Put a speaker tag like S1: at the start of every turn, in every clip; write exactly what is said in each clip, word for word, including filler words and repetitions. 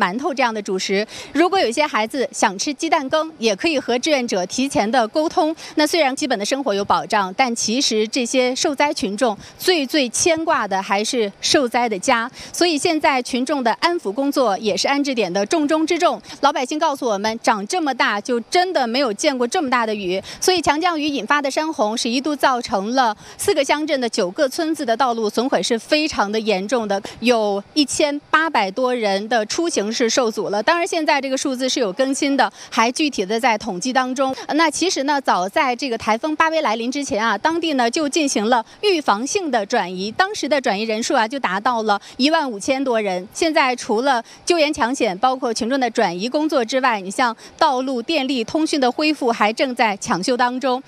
S1: 馒头这样的主食。如果有一些孩子想吃鸡蛋羹，也可以和志愿者提前的沟通。那虽然基本的生活有保障，但其实这些受灾群众最最牵挂的还是受灾的家。所以现在群众的安抚工作也是安置点的重中之重。老百姓告诉我们，长这么大就真的没有见过这么大的雨，所以强降雨引发的山洪是一度造成了四个乡镇的九个村子的道路损毁是非常的严重的，有一千八百多人的出行是受阻了。当然，现在这个数字是有更新的，还具体的在统计当中。那其实呢，早在这个台风巴威来临之前啊，当地呢就进行了预防性的转移，当时的转移人数啊就达到了一万五千多人。现在除了救援抢险，包括群众的转移工作之外，你像道路、电力、通讯的恢复还正在抢修当中。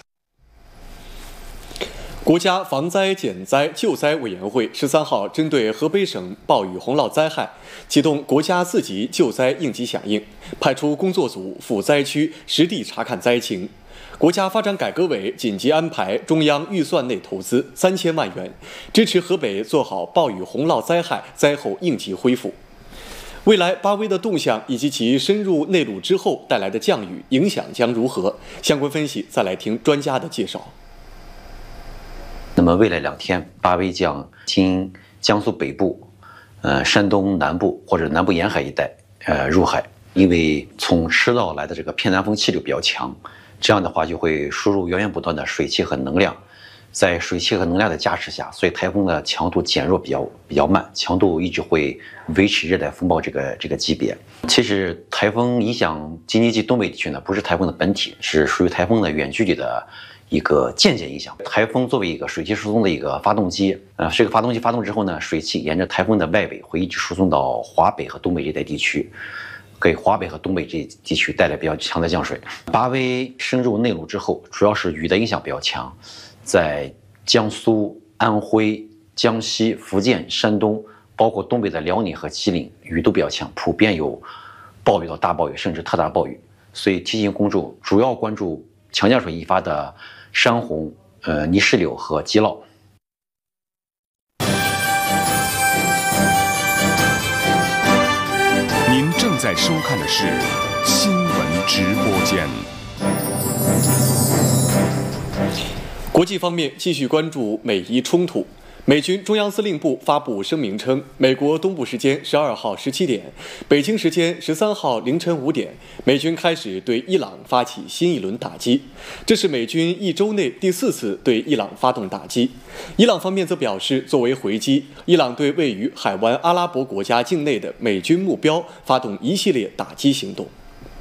S2: 国家防灾减灾救灾委员会十三号针对河北省暴雨洪涝灾害，启动国家四级救灾应急响应，派出工作组赴灾区实地查看灾情。国家发展改革委紧急安排中央预算内投资三千万元，支持河北做好暴雨洪涝灾害灾后应急恢复。未来巴威的动向以及其深入内陆之后带来的降雨影响将如何？相关分析，再来听专家的介绍。
S3: 那么未来两天，巴威将经江苏北部、呃山东南部或者南部沿海一带呃入海，因为从赤道来的这个偏南风气流比较强，这样的话就会输入源源不断的水汽和能量，在水汽和能量的加持下，所以台风的强度减弱比较比较慢，强度一直会维持热带风暴这个这个级别。其实台风影响京津冀东北地区呢，不是台风的本体，是属于台风的远距离的一个间接影响。台风作为一个水汽输送的一个发动机，呃，这个发动机发动之后呢，水汽沿着台风的外围会一直输送到华北和东北这带地区，给华北和东北这地区带来比较强的降水。巴威深入内陆之后，主要是雨的影响比较强，在江苏、安徽、江西、福建、山东，包括东北的辽宁和吉林，雨都比较强，普遍有暴雨到大暴雨，甚至特大暴雨。所以提醒公众主要关注强降水引发的山洪、呃泥石流和积涝。
S4: 您正在收看的是新闻直播间。
S2: 国际方面继续关注美伊冲突。美军中央司令部发布声明称，美国东部时间十二号十七点，北京时间十三号凌晨五点，美军开始对伊朗发起新一轮打击。这是美军一周内第四次对伊朗发动打击。伊朗方面则表示，作为回击，伊朗对位于海湾阿拉伯国家境内的美军目标发动一系列打击行动。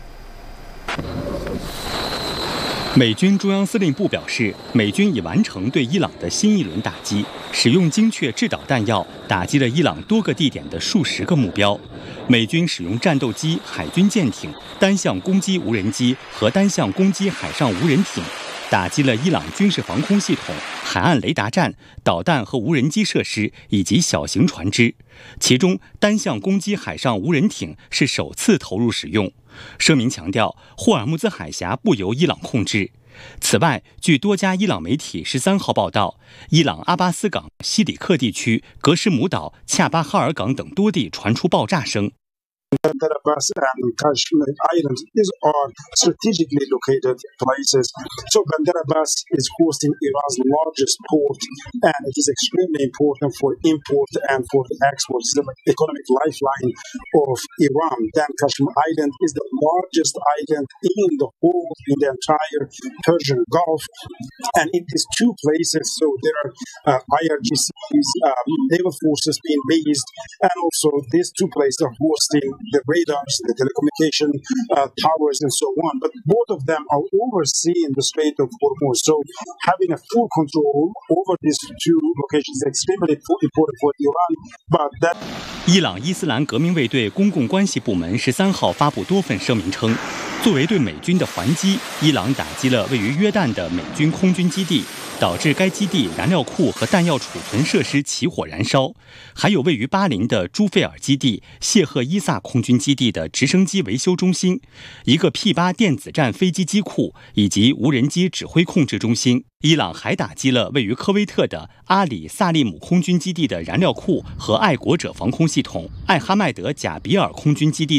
S5: 美军中央司令部表示，美军已完成对伊朗的新一轮打击，使用精确制导弹药打击了伊朗多个地点的数十个目标。美军使用战斗机、海军舰艇、单向攻击无人机和单向攻击海上无人艇，打击了伊朗军事防空系统、海岸雷达站、导弹和无人机设施以及小型船只。其中，单向攻击海上无人艇是首次投入使用。声明强调，霍尔木兹海峡不由伊朗控制。此外，据多家伊朗媒体十三号报道，伊朗阿巴斯港、西里克地区、格什姆岛、恰巴哈尔港等多地传出爆炸声。
S6: Bandar Abbas and Kashmir Island is are strategically located places. So Bandar Abbas is hosting Iran's largest port, and it is extremely important for import and for the export. It's the economic lifeline of Iran. Then Kashmir Island is the largest island in the whole, in the entire Persian Gulf, and in these two places, so there are uh, I R G Cs, um, naval forces being based, and also these two places are hosting the radars, the telecommunication uh, towers, and so on. But both of them are overseeing the Strait of Hormuz. So having a full control over these two locations is extremely important for Iran. But that
S5: 伊朗伊斯兰革命卫队公共关系部门十三号发布多份声明称，作为对美军的还击，伊朗打击了位于约旦的美军空军基地，导致该基地燃料库和弹药储存设施起火燃烧，还有位于巴林的朱费尔基地、谢赫伊萨空军基地的直升机维修中心，一个 P 八 电子战飞机机库以及无人机指挥控制中心。伊朗还打击了位于科威特的阿里萨利姆空军基地的燃料库和爱国者防空系统、艾哈迈德贾比尔空军基地